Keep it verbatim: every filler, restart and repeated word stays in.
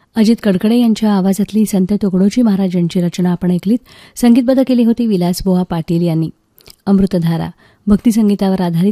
अजित कडकडे यांच्या आवाजातली संत तुकडोजी महाराज यांची रचना आपण ऐकलीत. संगीतबद्ध केली होती विलासबुवा पाटील यांनी. अमृतधारा भक्तिसंगीतावर आधारित